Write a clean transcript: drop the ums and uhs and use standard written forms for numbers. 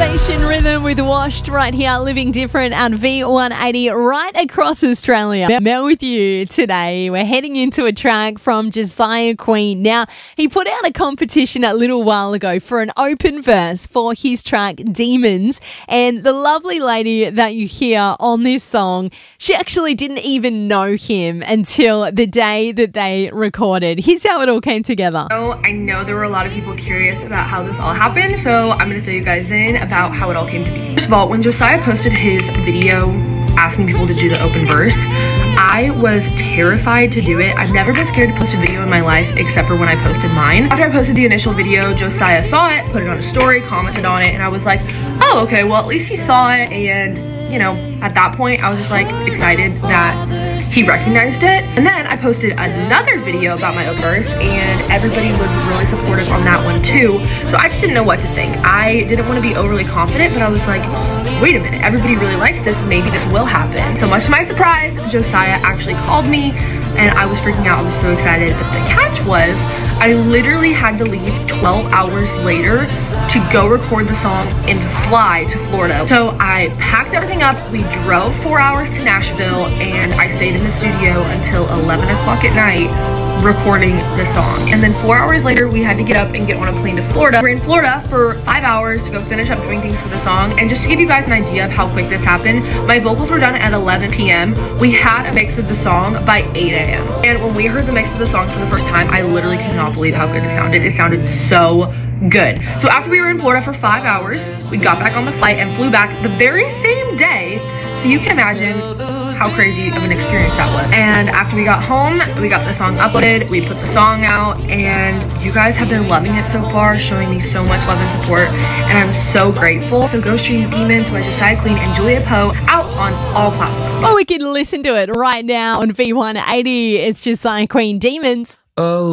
Station Rhythm with Washed right here, living different on V180 right across Australia. Mel with you today. We're heading into a track from Josiah Queen. Now, he put out a competition a little while ago for an open verse for his track Demons, and the lovely lady that you hear on this song, she actually didn't even know him until the day that they recorded. Here's how it all came together. So I know there were a lot of people curious about how this all happened, so I'm gonna fill you guys in about how it all came to be. First of all, when Josiah posted his video asking people to do the open verse, I was terrified to do it. I've never been scared to post a video in my life except for when I posted mine. After I posted the initial video, Josiah saw it, put it on a story, commented on it, and I was like, oh, okay, well, at least he saw it. And, you know, at that point, I was just like excited that he recognized it. And then I posted another video about my open verse, and everybody was really supportive on that one too. So I just didn't know what to think. I didn't want to be overly confident, but I was like, wait a minute, everybody really likes this, maybe this will happen. So much to my surprise, Josiah actually called me, and I was freaking out. I was so excited. But the catch was, I literally had to leave 12 hours later to go record the song and fly to Florida. So I packed everything up, we drove 4 hours to Nashville, and I stayed in the studio until 11 o'clock at night recording the song. And then 4 hours later, we had to get up and get on a plane to Florida. We're in Florida for 5 hours to go finish up doing things for the song. And just to give you guys an idea of how quick this happened, my vocals were done at 11 p.m. We had a mix of the song by 8 a.m. And when we heard the mix of the song for the first time, I literally could not believe how good it sounded. It sounded so good. So after we were in Florida for 5 hours, we got back on the flight and flew back the very same day. So you can imagine how crazy of an experience that was. And after we got home, we got the song uploaded, we put the song out, and you guys have been loving it so far, showing me so much love and support, and I'm so grateful. So go stream Demons by Josiah Queen and Julia Poe out on all platforms. Well, we can listen to it right now on V180. It's Josiah Queen, Demons. Oh.